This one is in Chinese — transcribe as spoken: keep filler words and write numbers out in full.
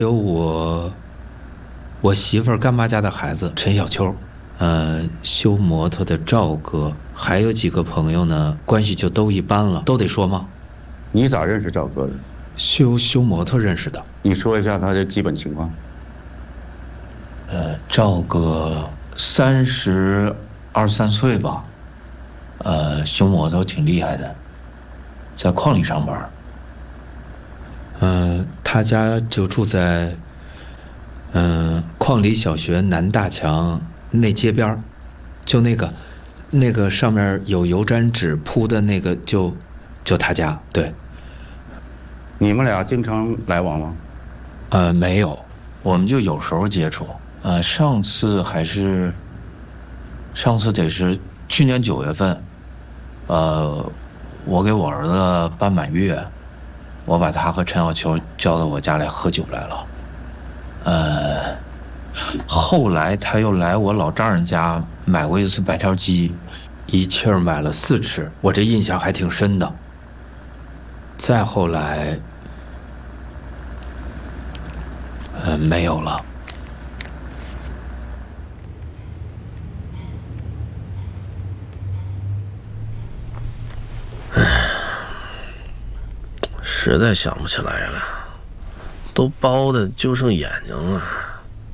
有我，我媳妇儿干妈家的孩子陈小秋，呃，修摩托的赵哥，还有几个朋友呢，关系就都一般了，都得说吗？ 你咋认识赵哥的？ 修修摩托认识的。 你说一下他的基本情况。 呃，赵哥三十二三岁吧，呃，修摩托挺厉害的，在矿里上班。嗯，他家就住在，嗯，矿里小学南大墙那街边儿，就那个，那个上面有油毡纸铺的那个就，就他家。对。 你们俩经常来往吗？ 呃，没有，我们就有时候接触。呃，上次还是，上次得是去年九月份，呃，我给我儿子办满月。我把他和陈小秋叫到我家来喝酒来了，呃，后来他又来我老丈人家买过一次白条鸡，一气儿买了四吃，我这印象还挺深的。再后来，呃，没有了。 实在想不起来了，都包的就剩眼睛了。